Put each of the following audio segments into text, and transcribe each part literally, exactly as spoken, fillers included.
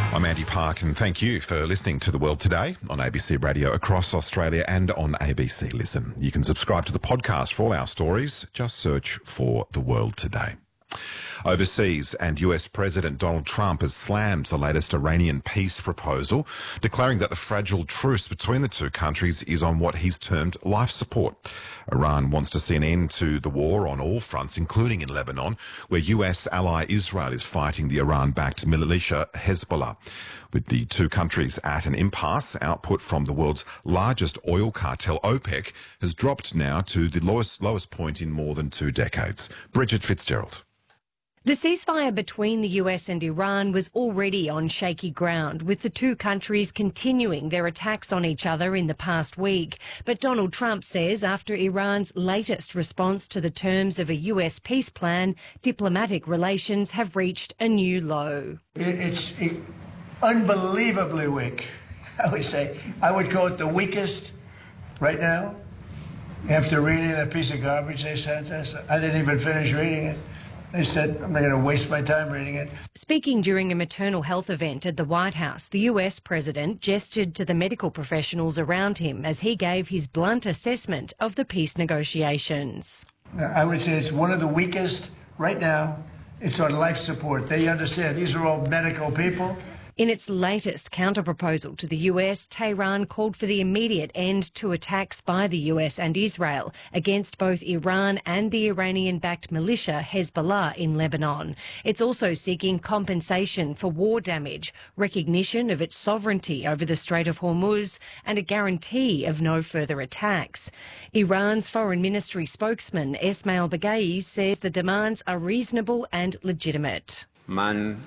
I'm Andy Park, and thank you for listening to The World Today on A B C Radio across Australia and on A B C Listen. You can subscribe to the podcast for all our stories. Just search for The World Today. Overseas, and U S President Donald Trump has slammed the latest Iranian peace proposal, declaring that the fragile truce between the two countries is on what he's termed life support. Iran wants to see an end to the war on all fronts, including in Lebanon, where U S ally Israel is fighting the Iran-backed militia Hezbollah. With the two countries at an impasse, output from the world's largest oil cartel, OPEC, has dropped now to the lowest, lowest point in more than two decades. Bridget Fitzgerald. The ceasefire between the U S and Iran was already on shaky ground, with the two countries continuing their attacks on each other in the past week. But Donald Trump says after Iran's latest response to the terms of a U S peace plan, diplomatic relations have reached a new low. It's unbelievably weak, I would say. I would call it the weakest right now. After reading that piece of garbage they sent us, I didn't even finish reading it. They said, I'm not going to waste my time reading it. Speaking during a maternal health event at the White House, the U S president gestured to the medical professionals around him as he gave his blunt assessment of the peace negotiations. I would say it's one of the weakest right now. It's on life support. They understand these are all medical people. In its latest counter-proposal to the U S, Tehran called for the immediate end to attacks by the U S and Israel against both Iran and the Iranian-backed militia Hezbollah in Lebanon. It's also seeking compensation for war damage, recognition of its sovereignty over the Strait of Hormuz, and a guarantee of no further attacks. Iran's Foreign Ministry spokesman Esmail Baghaei says the demands are reasonable and legitimate. Man.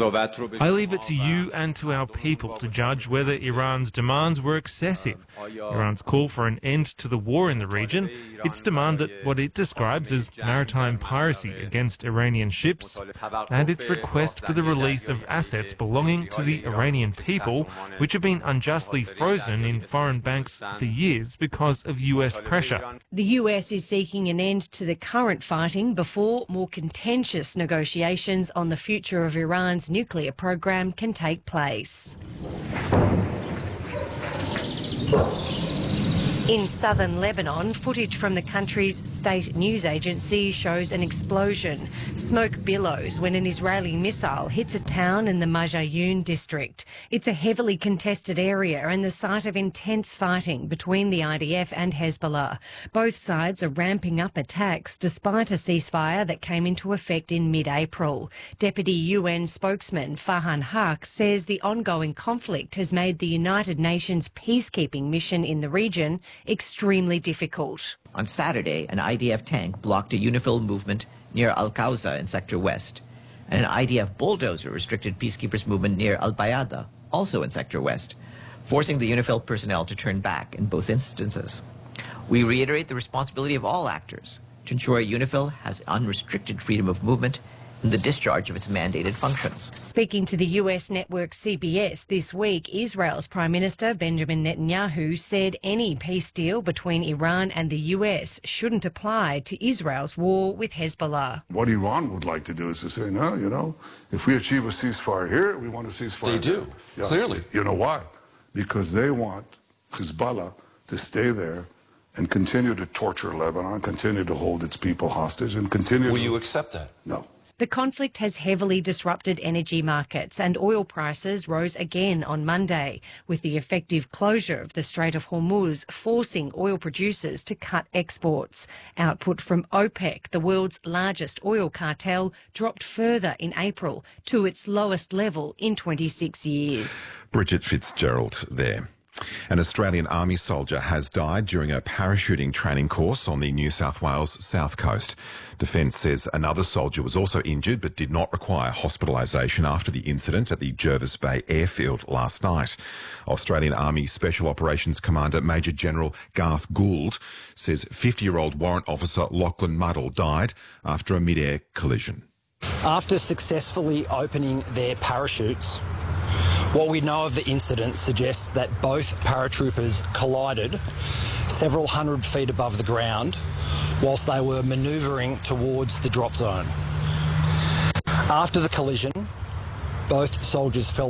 I leave it to you and to our people to judge whether Iran's demands were excessive. Iran's call for an end to the war in the region, its demand that what it describes as maritime piracy against Iranian ships, and its request for the release of assets belonging to the Iranian people, which have been unjustly frozen in foreign banks for years because of U S pressure. The U S is seeking an end to the current fighting before more contentious negotiations on the future of Iran nuclear program can take place. In southern Lebanon, footage from the country's state news agency shows an explosion. Smoke billows when an Israeli missile hits a town in the Majayoun district. It's a heavily contested area and the site of intense fighting between the I D F and Hezbollah. Both sides are ramping up attacks despite a ceasefire that came into effect in mid-April. Deputy U N spokesman Farhan Haq says the ongoing conflict has made the United Nations peacekeeping mission in the region extremely difficult. On Saturday, an I D F tank blocked a UNIFIL movement near Al-Qawza in Sector West, and an I D F bulldozer restricted peacekeepers' movement near Al-Bayada, also in Sector West, forcing the UNIFIL personnel to turn back in both instances. We reiterate the responsibility of all actors to ensure UNIFIL has unrestricted freedom of movement in the discharge of its mandated functions. Speaking to the U S network C B S this week, Israel's Prime Minister Benjamin Netanyahu said any peace deal between Iran and the U S shouldn't apply to Israel's war with Hezbollah. What Iran would like to do is to say, no, you know, if we achieve a ceasefire here, we want a ceasefire They do, yeah. clearly. You know why? Because they want Hezbollah to stay there and continue to torture Lebanon, continue to hold its people hostage, and continue Will to... you accept that? No. The conflict has heavily disrupted energy markets and oil prices rose again on Monday, with the effective closure of the Strait of Hormuz forcing oil producers to cut exports. Output from OPEC, the world's largest oil cartel, dropped further in April to its lowest level in twenty-six years. Bridget Fitzgerald there. An Australian Army soldier has died during a parachuting training course on the New South Wales south coast. Defence says another soldier was also injured but did not require hospitalisation after the incident at the Jervis Bay airfield last night. Australian Army Special Operations Commander Major General Garth Gould says fifty-year-old warrant officer Lachlan Muddle died after a mid-air collision. After successfully opening their parachutes, what we know of the incident suggests that both paratroopers collided several hundred feet above the ground whilst they were manoeuvring towards the drop zone. After the collision, both soldiers fell